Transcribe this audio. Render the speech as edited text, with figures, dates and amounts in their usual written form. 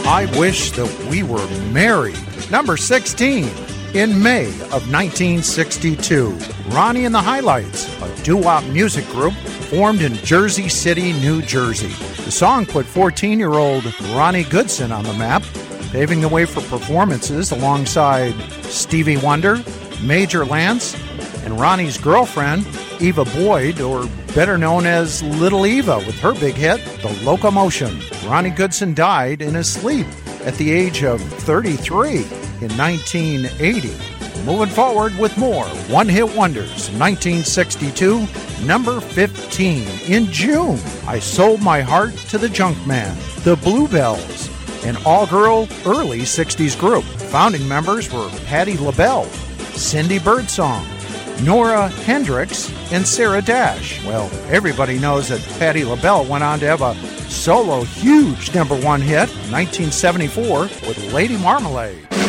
I Wish That We Were Married, number 16, in May of 1962. Ronnie and the Highlights, a doo-wop music group formed in Jersey City, New Jersey. The song put 14-year-old Ronnie Goodson on the map, paving the way for performances alongside Stevie Wonder, Major Lance, and Ronnie's girlfriend, Eva Boyd, or better known as Little Eva, with her big hit, The Locomotion. Ronnie Goodson died in his sleep at the age of 33 in 1980. Moving forward with more one-hit wonders. 1962, number 15. In June, I Sold My Heart to the Junkman, the Bluebells, an all-girl early 60s group. Founding members were Patti LaBelle, Cindy Birdsong, Nora Hendricks, and Sarah Dash. Well, everybody knows that Patti LaBelle went on to have a solo huge number one hit in 1974 with Lady Marmalade.